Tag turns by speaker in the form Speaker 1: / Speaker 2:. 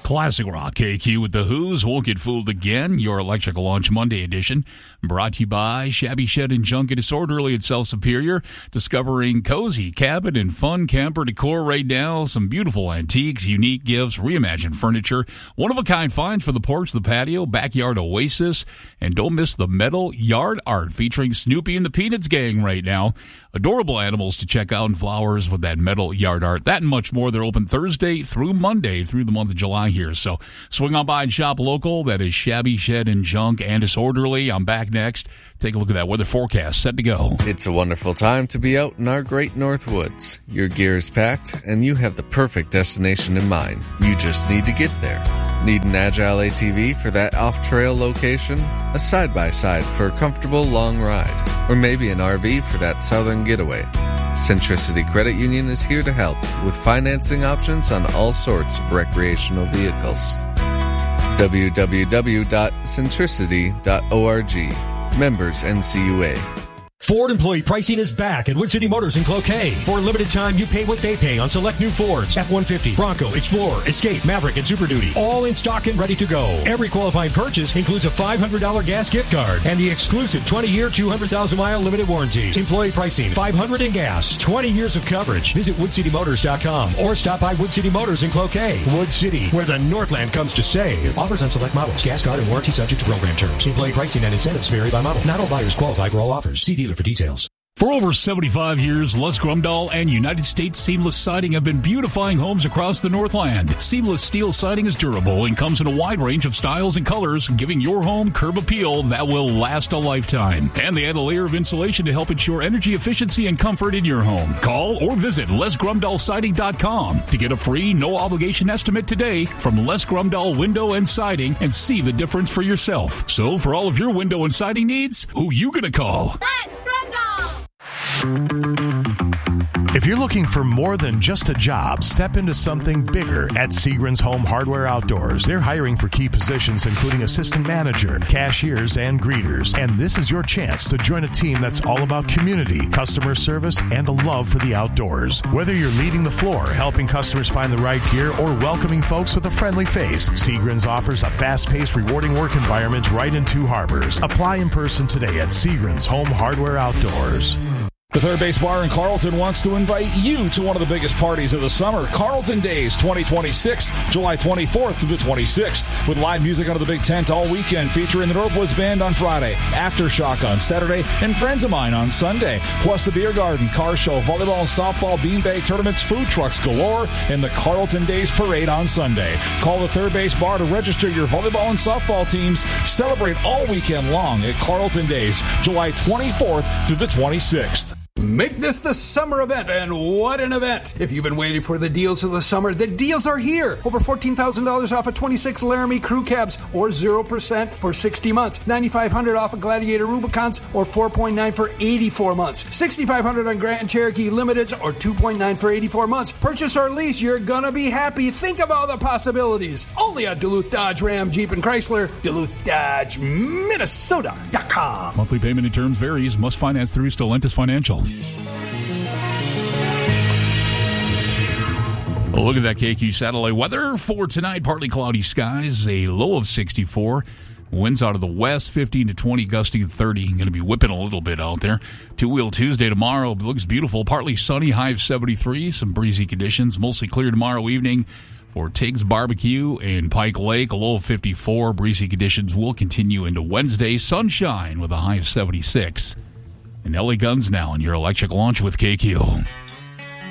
Speaker 1: Classic Rock KQ with The Who's Won't Get Fooled Again, your Electrical Launch Monday edition, brought to you by Shabby Shed and Junk and Disorderly at South Superior, discovering cozy cabin and fun camper decor right now, some beautiful antiques, unique gifts, reimagined furniture, one-of-a-kind finds for the porch, the patio, backyard oasis, and don't miss the metal yard art featuring Snoopy and the Peanuts Gang right now. Adorable animals to check out and flowers with that metal yard art. That and much more. They're open Thursday through Monday through the month of July here. So swing on by and shop local. That is Shabby Shed and Junk and Disorderly. I'm back next. Take a look at that weather forecast. Set to go.
Speaker 2: It's a wonderful time to be out in our great North Woods. Your gear is packed and you have the perfect destination in mind. You just need to get there. Need an agile ATV for that off-trail location? A side-by-side for a comfortable long ride? Or maybe an RV for that southern getaway? Centricity Credit Union is here to help with financing options on all sorts of recreational vehicles. www.centricity.org. Members NCUA.
Speaker 3: Ford employee pricing is back at Wood City Motors in Cloquet. For a limited time, you pay what they pay on select new Fords, F-150, Bronco, Explorer, Escape, Maverick, and Super Duty. All in stock and ready to go. Every qualifying purchase includes a $500 gas gift card and the exclusive 20-year, 200,000-mile limited warranties. Employee pricing, $500 in gas, 20 years of coverage. Visit WoodCityMotors.com or stop by Wood City Motors in Cloquet. Wood City, where the Northland comes to save. Offers on select models. Gas card and warranty subject to program terms. Employee pricing and incentives vary by model. Not all buyers qualify for all offers. See dealer for details.
Speaker 1: For over 75 years, Les Grumdahl and United States Seamless Siding have been beautifying homes across the Northland. Seamless steel siding is durable and comes in a wide range of styles and colors, giving your home curb appeal that will last a lifetime. And they add a layer of insulation to help ensure energy efficiency and comfort in your home. Call or visit LesGrumdahlSiding.com to get a free, no-obligation estimate today from Les Grumdahl Window and Siding and see the difference for yourself. So for all of your window and siding needs, who you gonna call?
Speaker 4: Les Grumdahl!
Speaker 5: If you're looking for more than just a job, step into something bigger at Seagram's Home Hardware Outdoors. They're hiring for key positions including assistant manager, cashiers, and greeters. And this is your chance to join a team that's all about community, customer service, and a love for the outdoors. Whether you're leading the floor, helping customers find the right gear, or welcoming folks with a friendly face, Seagram's offers a fast-paced, rewarding work environment right in Two Harbors. Apply in person today at Seagram's Home Hardware Outdoors.
Speaker 6: The Third Base Bar in Carlton wants to invite you to one of the biggest parties of the summer, Carlton Days 2026, July 24th through the 26th, with live music under the big tent all weekend, featuring the Northwoods Band on Friday, Aftershock on Saturday, and Friends of Mine on Sunday, plus the beer garden, car show, volleyball and softball, beanbag tournaments, food trucks galore, and the Carlton Days Parade on Sunday. Call the Third Base Bar to register your volleyball and softball teams. Celebrate all weekend long at Carlton Days, July 24th through the 26th.
Speaker 7: Make this the summer event, and what an event! If you've been waiting for the deals of the summer, the deals are here. Over $14,000 off of 26 Laramie crew cabs, or 0% for 60 months. $9,500 off of Gladiator Rubicons, or 4.9 for 84 months. $6,500 on Grand Cherokee Limiteds, or 2.9 for 84 months. Purchase or lease, you're gonna be happy. Think of all the possibilities. Only at Duluth Dodge Ram Jeep and Chrysler. Duluth Dodge, Minnesota.com.
Speaker 1: Monthly payment and terms varies. Must finance through Stellantis Financial. Well, look at that KQ satellite weather for tonight. Partly cloudy skies, a low of 64. Winds out of the west, 15 to 20, gusting at 30. Going to be whipping a little bit out there. Two-wheel Tuesday tomorrow. Looks beautiful. Partly sunny, high of 73. Some breezy conditions. Mostly clear tomorrow evening for Tiggs Barbecue in Pike Lake. A low of 54. Breezy conditions will continue into Wednesday. Sunshine with a high of 76. And LA Guns now on your electric launch with KQ.